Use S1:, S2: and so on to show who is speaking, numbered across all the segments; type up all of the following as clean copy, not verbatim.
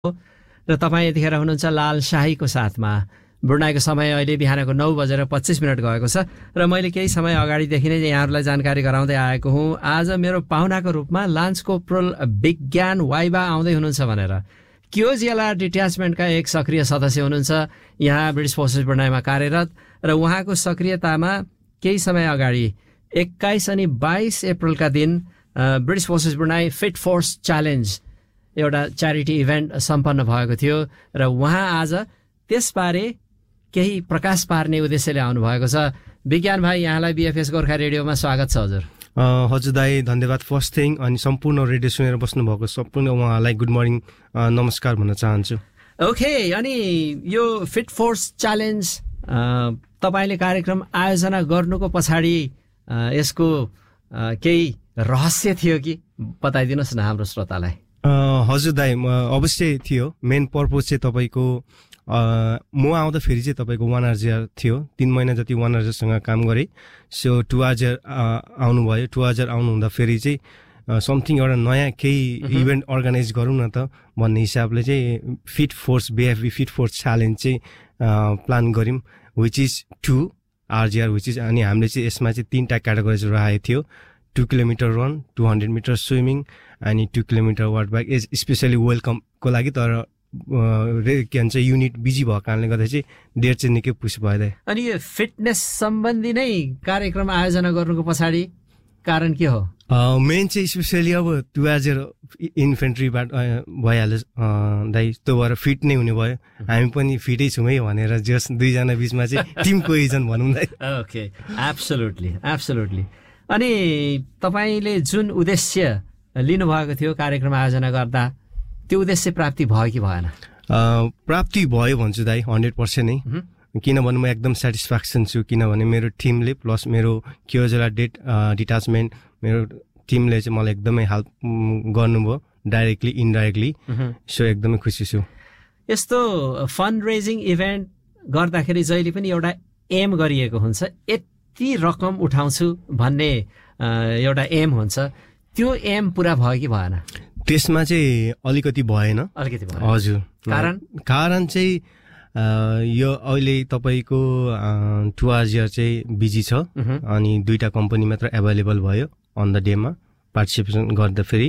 S1: र तपाईँ यतिखेर हुनुहुन्छ लाल शाहीको साथमा। बुढनाईको समय अहिले बिहानको 9:25 गएको छ र मैले केही समय अगाडिदेखि नै यहाँहरूलाई जानकारी गराउँदै आएको हुँ। आज मेरो पाहुनाको रूपमा लान्स कोर्पोरल विज्ञान वाइबा आउँदै हुनुहुन्छ भनेर। क्योजिएलआर डिट्याचमेन्टका एक सक्रिय सदस्य हुनुहुन्छ, यहाँ ब्रिटिस फोर्सेस बुढनाईमा कार्यरत, र उहाँको सक्रियतामा केही समय अगाडि 21 अनि 22 अप्रिलका दिन British forces बुढनाई fit force challenge एउटा च्यारिटी इभेन्ट सम्पन्न भएको थियो र उहाँ आज त्यसबारे केही प्रकाश पार्ने उद्देश्यले आउनुभएको छ। विज्ञान भाइ, यहाँलाई बीएफएस गोर्खा रेडियोमा स्वागत छ। हजुर
S2: हजुर दाई, धन्यवाद फर्स्ट थिङ। अनि सम्पूर्ण रेडियो सुनेर बस्नुभएको सम्पूर्ण उहाँलाई गुड मर्निङ, नमस्कार भन्न चाहन्छु।
S1: ओके, अनि यो फिट फोर्स च्यालेन्ज तपाईँले कार्यक्रम आयोजना गर्नुको पछाडि यसको केही रहस्य थियो कि बताइदिनुहोस् न हाम्रो श्रोतालाई।
S2: हजुर दाई, अवश्य थियो। मेन पर्पज चाहिँ तपाईँको म आउँदाखेरि चाहिँ तपाईँको 1RGR थियो। 3 महिना जति 1RGRसँग काम गरेँ। सो 2RGR आउनुभयो। 2RGR आउनुहुँदाखेरि चाहिँ समथिङ एउटा नयाँ केही इभेन्ट अर्गनाइज गरौँ न त भन्ने हिसाबले चाहिँ fit force BFB fit force challenge चाहिँ प्लान गऱ्यौँ, which is 2RGR which is. अनि हामीले चाहिँ यसमा चाहिँ 3टा क्याटेगोरिज राखेको थियो, 2 किलोमिटर रन, 200 मिटर स्विमिङ अनि 2 किलोमिटर वाट बाइक। स्पेसली वेलकमको लागि, तर के भन्छ युनिट बिजी भएको कारणले गर्दा चाहिँ डेट चाहिँ निकै पुस भयो।
S1: अनि यो फिटनेस सम्बन्धी नै कार्यक्रम आयोजना गर्नुको पछाडि कारण के हो?
S2: मेन चाहिँ स्पेसली अब 2RGR इन्फेन्ट्रीबाट भइहाल्यो दाइ, त्यो भएर फिट नै हुने भयो। हामी पनि फिटै छौँ है भनेर जस दुईजना बिचमा चाहिँ टिम कोहेजन भनौँ दाइ।
S1: Okay, absolutely absolutely. अनि तपाईँले जुन उद्देश्य लिनुभएको थियो कार्यक्रम आयोजना गर्दा, त्यो उद्देश्य प्राप्ति भयो कि भएन?
S2: प्राप्ति भयो भन्छु दाइ, 100% नै। किनभने म एकदम सेटिस्फ्याक्सन छु, किनभने मेरो टिमले प्लस मेरो क्योजिएलआर डिट्याचमेन्ट मेरो टिमले चाहिँ मलाई एकदमै हेल्प गर्नुभयो, डाइरेक्टली इनडाइरेक्टली। सो एकदमै खुसी छु।
S1: यस्तो फन्ड रेजिङ इभेन्ट गर्दाखेरि जहिले पनि एउटा एम गरिएको हुन्छ, यति रकम उठाउँछु भन्ने एउटा एम हुन्छ। त्यो एम पुरा भयो कि भएन?
S2: त्यसमा चाहिँ अलिकति भएन।
S1: अलिकति भएन?
S2: हजुर। कारण चाहिँ यो अहिले तपाईँको 2RGR चाहिँ बिजी छ अनि 2टा कम्पनी मात्र एभाइलेबल भयो अन द डेमा पार्टिसिपेसन गर्दाखेरि।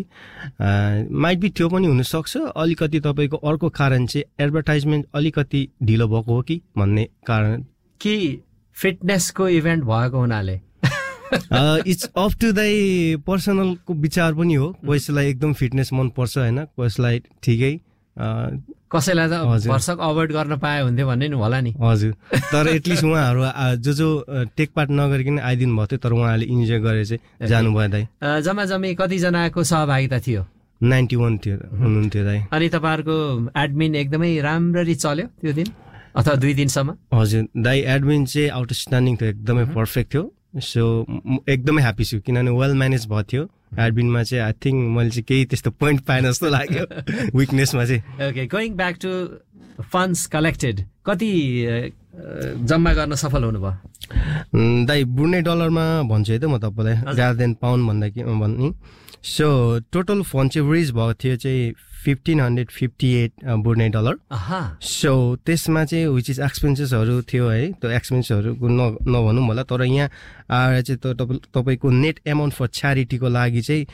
S2: माइट बी त्यो पनि हुनसक्छ। अलिकति तपाईँको अर्को कारण चाहिँ एडभर्टाइजमेन्ट अलिकति ढिलो भएको हो कि भन्ने कारण
S1: कि फिटनेसको इभेन्ट भएको हुनाले?
S2: इट्स अप टु दाइ पर्सनलको विचार पनि हो। कसैलाई एकदम फिटनेस मनपर्छ होइन, कसैलाई ठिकै,
S1: कसैलाई त भर्सक अभोइड गर्न पाए हुन्थ्यो भन्ने नि होला नि।
S2: हजुर, तर एटलिस्ट उहाँहरू जो टेक पार्ट नगरिकन आइदिनु भएको थियो, तर उहाँहरूले इन्जोय गरेर चाहिँ जानुभयो दाइ।
S1: जम्मा जम्मी कतिजनाको सहभागिता थियो?
S2: 91 थियो हुनुहुन्थ्यो दाइ।
S1: अनि तपाईँहरूको एडमिन एकदमै राम्ररी चल्यो त्यो दिन अथवा 2 दिनसम्म?
S2: हजुर दाइ, एडमिन चाहिँ आउटस्ट्यान्डिङ थियो, एकदमै पर्फेक्ट थियो। सो एकदमै ह्याप्पी छु, किनभने वेल म्यानेज भएको थियो। एडमिनमा चाहिँ आई थिङ्क मैले चाहिँ केही त्यस्तो पोइन्ट पाएन जस्तो लाग्यो विकनेसमा चाहिँ।
S1: Okay, going back to funds collected, कति जम्मा गर्न सफल हुनुभयो?
S2: दाइ बुढ्ने डलरमा भन्छु है त म तपाईँलाई, ज्यादा देन पाउन्ड भन्दा कि भन्ने। सो टोटल फन्ड चाहिँ रेज भएको थियो चाहिँ $1,558 बुढ्ने डलर। सो त्यसमा चाहिँ विच इज एक्सपेन्सेसहरू थियो है, त्यो एक्सपेन्सेसहरूको नभनौँ होला, तर यहाँ आएर चाहिँ तपाईँको नेट एमाउन्ट फर च्यारिटीको लागि चाहिँ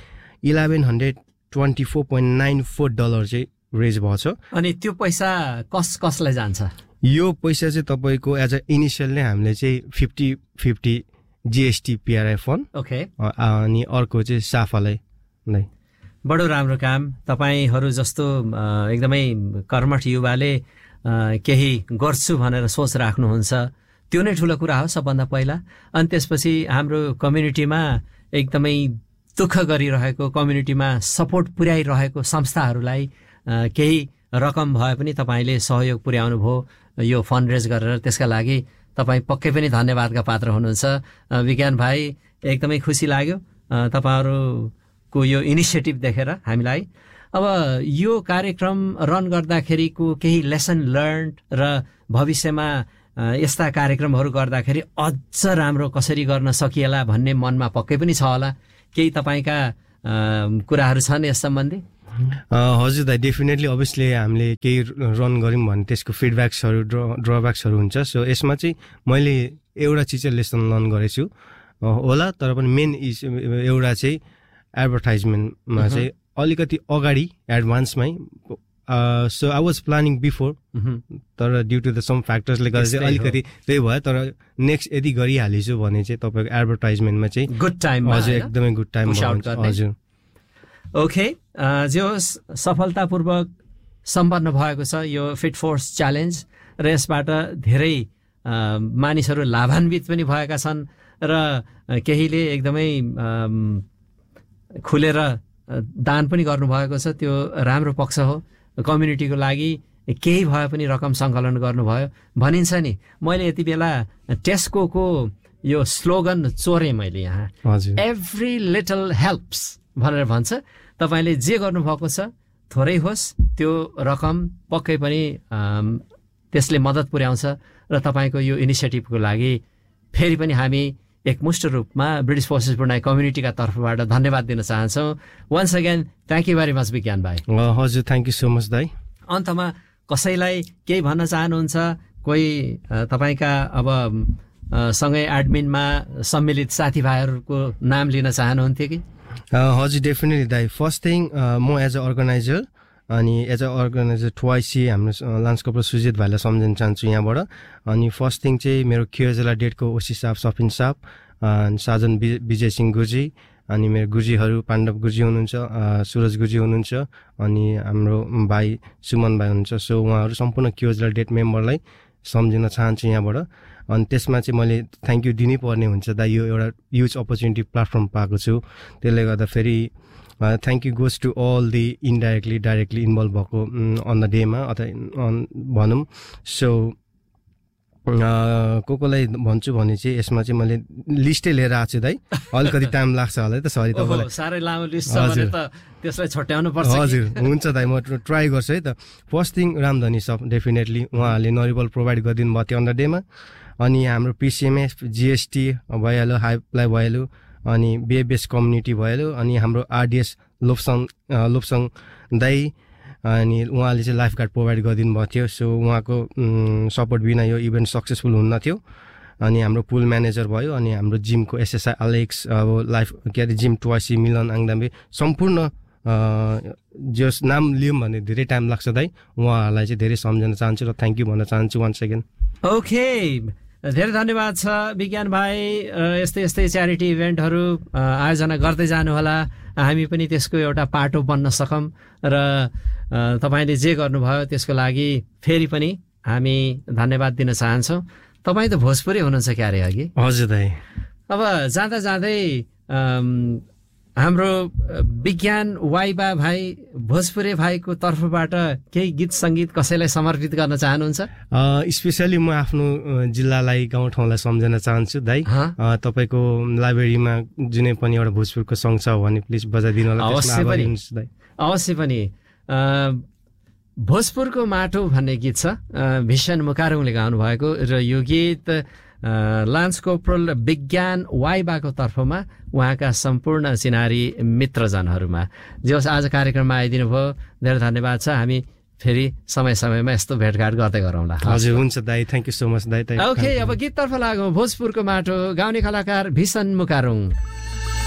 S2: $1,124.94 चाहिँ रेज भएको छ।
S1: अनि त्यो पैसा कसलाई जान्छ? यो
S2: पैसा चाहिँ तपाईँको एज अ इनिसियल नै हामीले चाहिँ 50-50 GST PRI फन्ड, ओके, अनि अर्को चाहिँ साफालाई नै।
S1: बडो राम्रो काम। तपाईँहरू जस्तो एकदमै कर्मठ युवाले केही गर्छु भनेर सोच राख्नुहुन्छ, त्यो नै ठुलो कुरा हो सबभन्दा पहिला। अनि त्यसपछि हाम्रो कम्युनिटीमा एकदमै दुःख गरिरहेको, कम्युनिटीमा सपोर्ट पुर्याइरहेको संस्थाहरूलाई केही रकम भए पनि तपाईँले सहयोग पुर्याउनु भयो यो फन्ड रेज गरेर। त्यसका लागि तपाईँ पक्कै पनि धन्यवादका पात्र हुनुहुन्छ विज्ञान भाइ। एकदमै खुसी लाग्यो तपाईँहरूको यो इनिसिएटिभ देखेर हामीलाई। अब यो कार्यक्रम रन गर्दाखेरिको केही लेसन लर्न र भविष्यमा यस्ता कार्यक्रमहरू गर्दाखेरि अझ राम्रो कसरी गर्न सकिएला भन्ने मनमा पक्कै पनि छ होला। केही तपाईँका कुराहरू छन् यस सम्बन्धी?
S2: हजुर दाइ, डेफिनेटली अभियसली हामीले केही रन गऱ्यौँ भने त्यसको फिडब्याक्सहरू ड्रब्याक्सहरू हुन्छ। सो यसमा चाहिँ मैले एउटा चिज चाहिँ लेसन लर्न गरेछु होला, तर पनि मेन एउटा चाहिँ एडभर्टाइजमेन्टमा चाहिँ अलिकति अगाडि एडभान्समै। So I was planning before, तर ड्यु टु द सम फ्याक्टर्सले गर्दा चाहिँ अलिकति त्यही भयो। तर नेक्स्ट यदि गरिहालेछु भने चाहिँ तपाईँको एडभर्टाइजमेन्टमा चाहिँ
S1: गुड टाइम,
S2: हजुर एकदमै गुड टाइम हजुर।
S1: ओके, जो सफलतापूर्वक सम्पन्न भएको छ यो फिट फोर्स च्यालेन्ज, र यसबाट धेरै मानिसहरू लाभान्वित पनि भएका छन् र केहीले एकदमै खुलेर दान पनि गर्नुभएको छ। त्यो राम्रो पक्ष हो। कम्युनिटीको लागि केही भए पनि रकम सङ्कलन गर्नुभयो। भनिन्छ नि, मैले यति बेला टेस्कोको यो स्लोगन चोरेँ मैले यहाँ, एभ्री लिटल हेल्प्स भनेर भन्छ। तपाईँले जे गर्नुभएको छ थोरै होस्, त्यो रकम पक्कै पनि त्यसले मद्दत पुर्याउँछ र तपाईँको यो इनिसिएटिभको लागि फेरि पनि हामी एकमुष्ट रूपमा ब्रिटिस फोर्सेस ब्रुनाई कम्युनिटीका तर्फबाट धन्यवाद दिन चाहन्छौँ। Once again thank you very much विज्ञान भाइ।
S2: हजुर, थ्याङ्क यू सो मच दाइ।
S1: अन्तमा कसैलाई केही भन्न चाहनुहुन्छ? कोही तपाईँका अब सँगै एडमिनमा सम्मिलित साथीभाइहरूको नाम लिन चाहनुहुन्थ्यो कि?
S2: हजुर, डेफिनेटली दाइ। फर्स्ट थिङ, म एज अ अर्गनाइजर अनि एज अ अर्गनाइजर ट्वाइसी हाम्रो लान्स कप्रो सुजित भाइलाई सम्झिन चाहन्छु यहाँबाट। अनि फर्स्ट थिङ चाहिँ मेरो क्युएजला डेटको ओसी साहब, सफिन साहब, साजन विजय सिंह गुरुजी, अनि मेरो गुरुजीहरू पाण्डव गुरुजी हुनुहुन्छ, सुरज गुरुजी हुनुहुन्छ, अनि हाम्रो भाइ सुमन भाइ हुनुहुन्छ। सो उहाँहरू सम्पूर्ण क्युएजला डेट मेम्बरलाई सम्झिन चाहन्छु यहाँबाट। अनि त्यसमा चाहिँ मैले थ्याङ्क यू दिनै पर्ने हुन्छ दा, यो एउटा ह्युज अपर्च्युनिटी प्लेटफर्म पाएको छु। त्यसले गर्दा फेरि thank you goes to all the indirectly directly involve भएको अन द डेमा अथवा भनौँ। सो कसलाई भन्छु भने चाहिँ यसमा चाहिँ मैले लिस्टै लिएर आएको छु दाइ, अलिकति टाइम लाग्छ होला है त, सरी तपाईँलाई।
S1: साह्रै लामो लिस्ट छ भने त त्यसलाई छट्याउनु पर्छ।
S2: हजुर, हुन्छ दाइ, म ट्राई गर्छु है त। फर्स्ट थिङ रामधनी सब, डेफिनेटली उहाँहरूले नरिवल प्रोभाइड गरिदिनु भएको थियो अन द डेमा। अनि हाम्रो पिसिएमएफ, जिएसटी भइहाल्यो, हाइप्लाई भइहाल्यो, अनि बिएबिएस कम्युनिटी भइहाल्यो, अनि हाम्रो आरडिएस लोप्सङ दाई, अनि उहाँले चाहिँ लाइफ गार्ड प्रोभाइड गरिदिनु भएको थियो। सो उहाँको सपोर्ट बिना यो इभेन्ट सक्सेसफुल हुन्न थियो। अनि हाम्रो पुल म्यानेजर भयो, अनि हाम्रो जिमको एसएसआई अलेक्स, अब लाइफ के अरे जिम ट्वाइसी, मिलन आङदाम्बे, सम्पूर्ण जस नाम लियौँ भने धेरै टाइम लाग्छ दाइ। उहाँहरूलाई चाहिँ धेरै सम्झन चाहन्छु र थ्याङ्क यू भन्न चाहन्छु वान्स अगेन।
S1: ओके, धेरै धन्यवाद छ विज्ञान भाइ। यस्तै यस्तै च्यारिटी इभेन्टहरू आयोजना गर्दै जानुहोला, हामी पनि त्यसको एउटा पाटो बन्न सकौँ। र तपाईँले जे गर्नुभयो त्यसको लागि फेरि पनि हामी धन्यवाद दिन चाहन्छौँ। तपाईँ त भोजपुरी हुनुहुन्छ क्यारे अघि?
S2: हजुर दाइ।
S1: अब जाँदा जाँदै हाम्रो विज्ञान वाइबा भाइ, भोजपुरे भाइको तर्फबाट केही गीत सङ्गीत कसैलाई समर्पित गर्न चाहनुहुन्छ?
S2: स्पेसली म आफ्नो जिल्लालाई, गाउँठाउँलाई सम्झन चाहन्छु दाइ। तपाईँको लाइब्रेरीमा जुनै पनि एउटा भोजपुरको सङ्ग छ भने प्लिज बजाइदिनु होला।
S1: अवश्य पनि। भोजपुरको माटो भन्ने गीत छ, भिसन मुकारुङले गाउनु भएको, र यो गीत लान्स कोप्रोल विज्ञान वाइबाको तर्फमा उहाँका सम्पूर्ण चिनारी मित्रजनहरूमा। जे होस्, आज कार्यक्रममा आइदिनु भयो, धेरै धन्यवाद छ। हामी फेरि समय समयमा यस्तो भेटघाट गर्दै गरौँला।
S2: हजुर, हुन्छ दाइ, थ्याङ्क यू सो मच दाइ।
S1: ओके, अब गीततर्फ लागौँ। भोजपुरको माटो, गाउने कलाकार भिसन मुकारुङ।